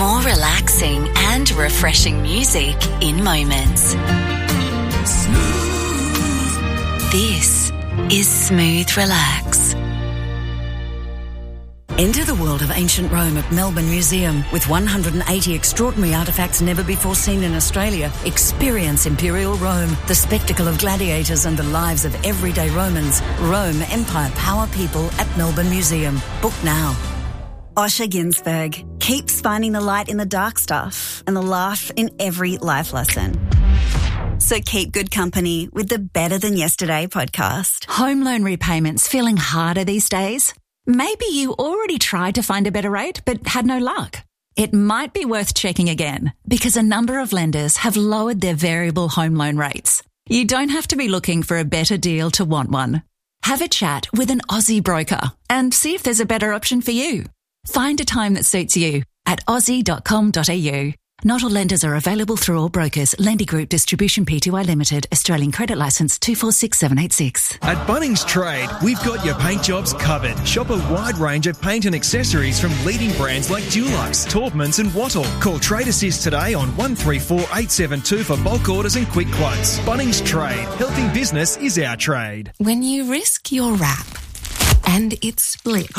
More relaxing and refreshing music in moments. This is Smooth Relax. Enter the world of ancient Rome at Melbourne Museum. With 180 extraordinary artefacts never before seen in Australia, experience Imperial Rome, the spectacle of gladiators and the lives of everyday Romans. Rome, Empire, Power, People at Melbourne Museum. Book now. Osher Ginsberg keeps finding the light in the dark stuff and the laugh in every life lesson. So keep good company with the Better Than Yesterday podcast. Home loan repayments feeling harder these days? Maybe you already tried to find a better rate but had no luck. It might be worth checking again because a number of lenders have lowered their variable home loan rates. You don't have to be looking for a better deal to want one. Have a chat with an Aussie broker and see if there's a better option for you. Find a time that suits you at aussie.com.au. Not all lenders are available through all brokers. Lendy Group Distribution Pty Limited. Australian Credit Licence 246786. At Bunnings Trade, we've got your paint jobs covered. Shop a wide range of paint and accessories from leading brands like Dulux, Taubmans and Wattle. Call Trade Assist today on 134872 for bulk orders and quick quotes. Bunnings Trade. Helping business is our trade. When you risk your wrap and it splits...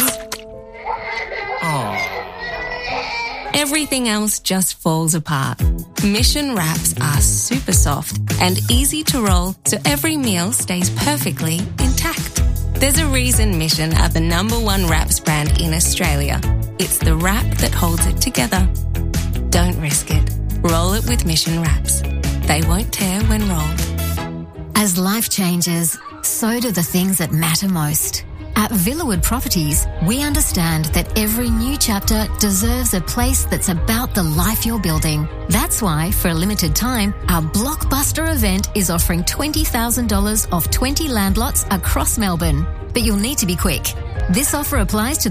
everything else just falls apart. Mission wraps are super soft and easy to roll so every meal stays perfectly intact. There's a reason Mission are the #1 wraps brand in Australia. It's the wrap that holds it together. Don't risk it. Roll it with Mission wraps. They won't tear when rolled. As life changes, so do the things that matter most. At Villawood Properties, we understand that every new chapter deserves a place that's about the life you're building. That's why, for a limited time, our blockbuster event is offering $20,000 off 20 land lots across Melbourne. But you'll need to be quick. This offer applies to